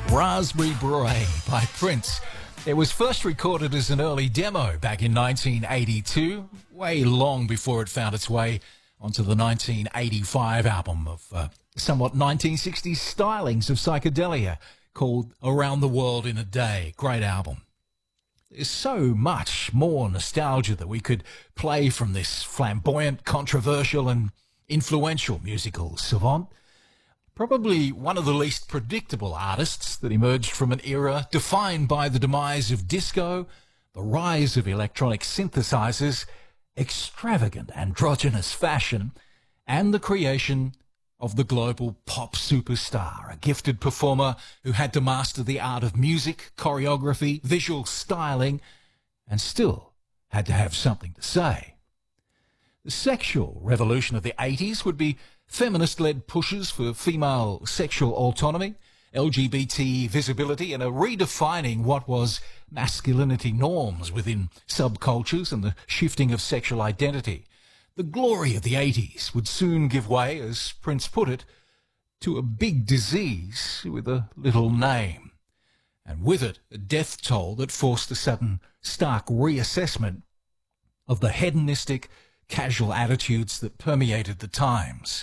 Raspberry Beret by Prince. It was first recorded as an early demo back in 1982, way long before it found its way onto the 1985 album of somewhat 1960s stylings of psychedelia called Around the World in a Day. Great album. There's so much more nostalgia that we could play from this flamboyant, controversial and influential musical savant. Probably one of the least predictable artists that emerged from an era defined by the demise of disco, the rise of electronic synthesizers, extravagant androgynous fashion, and the creation of the global pop superstar, a gifted performer who had to master the art of music, choreography, visual styling, and still had to have something to say. The sexual revolution of the 80s would be feminist-led pushes for female sexual autonomy, LGBT visibility, and a redefining what was masculinity norms within subcultures and the shifting of sexual identity. The glory of the 80s would soon give way, as Prince put it, to a big disease with a little name, and with it a death toll that forced a sudden, stark reassessment of the hedonistic, casual attitudes that permeated the times.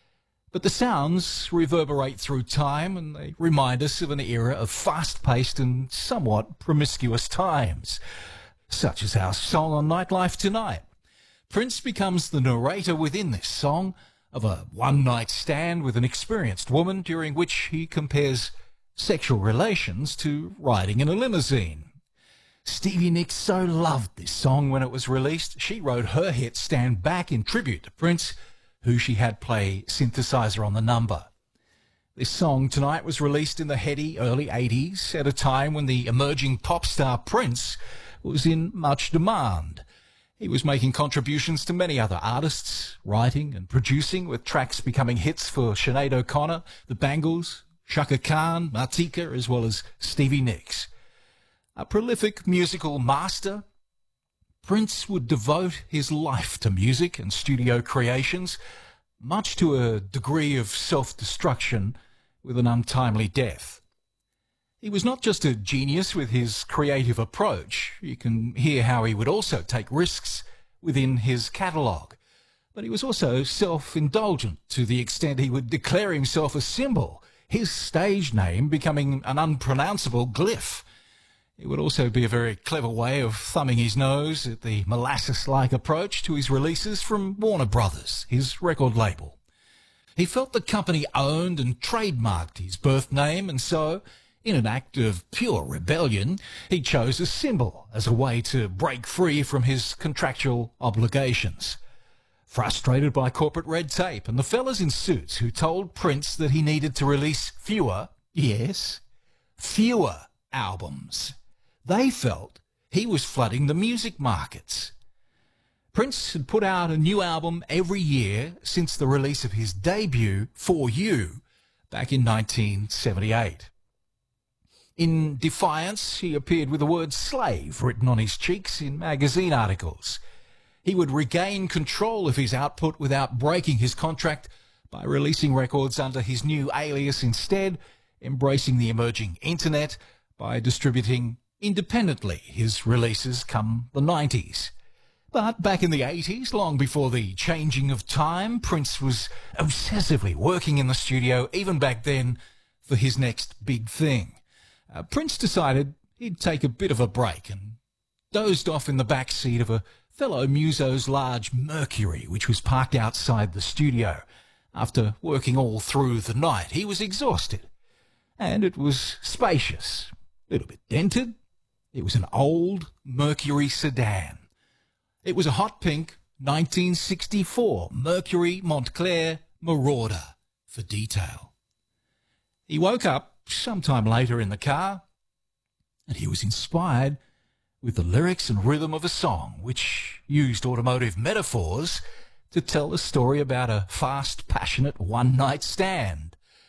But the sounds reverberate through time, and they remind us of an era of fast-paced and somewhat promiscuous times, such as our song on Nightlife Tonight. Prince becomes the narrator within this song of a one-night stand with an experienced woman during which he compares sexual relations to riding in a limousine. Stevie Nicks so loved this song when it was released, she wrote her hit Stand Back in tribute to Prince, who she had play synthesizer on the number. This song tonight was released in the heady early 80s at a time when the emerging pop star Prince was in much demand. He was making contributions to many other artists, writing and producing, with tracks becoming hits for Sinead O'Connor, the Bangles, Chaka Khan, Martika, as well as Stevie Nicks. A prolific musical master, Prince would devote his life to music and studio creations, much to a degree of self-destruction with an untimely death. He was not just a genius with his creative approach. You can hear how he would also take risks within his catalogue. But he was also self-indulgent to the extent he would declare himself a symbol, his stage name becoming an unpronounceable glyph. It would also be a very clever way of thumbing his nose at the molasses-like approach to his releases from Warner Brothers, his record label. He felt the company owned and trademarked his birth name, and so, in an act of pure rebellion, he chose a symbol as a way to break free from his contractual obligations. Frustrated by corporate red tape and the fellas in suits who told Prince that he needed to release fewer, yes, fewer albums, they felt he was flooding the music markets. Prince had put out a new album every year since the release of his debut, For You, back in 1978. In defiance, he appeared with the word slave written on his cheeks in magazine articles. He would regain control of his output without breaking his contract by releasing records under his new alias instead, embracing the emerging internet by distributing independently his releases come the 90s. But back in the 80s, long before the changing of time, Prince was obsessively working in the studio, even back then, for his next big thing. Prince decided he'd take a bit of a break and dozed off in the back seat of a fellow muso's large Mercury, which was parked outside the studio. After working all through the night, he was exhausted, and it was spacious, a little bit dented. It was an old Mercury sedan. It was a hot pink 1964 Mercury Montclair Marauder for detail. He woke up sometime later in the car, and he was inspired with the lyrics and rhythm of a song which used automotive metaphors to tell a story about a fast, passionate one-night stand.